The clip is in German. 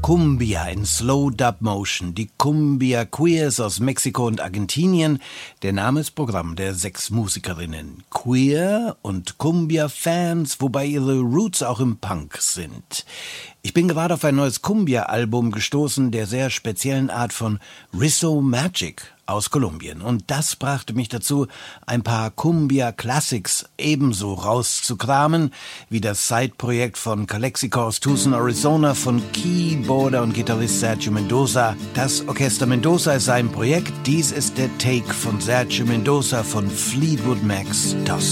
Cumbia in Slow Dub Motion, die Cumbia Queers aus Mexiko und Argentinien. Der Name ist Programm der 6 Musikerinnen. Queer und Cumbia-Fans, wobei ihre Roots auch im Punk sind. Ich bin gerade auf ein neues Cumbia-Album gestoßen, der sehr speziellen Art von Rizzo Magic aus Kolumbien. Und das brachte mich dazu, ein paar Cumbia-Classics ebenso rauszukramen, wie das Side-Projekt von Calexico aus Tucson, Arizona, von Keyboarder und Gitarrist Sergio Mendoza. Das Orchester Mendoza ist sein Projekt. Dies ist der Take von Sergio Mendoza von Fleetwood Mac's Toss.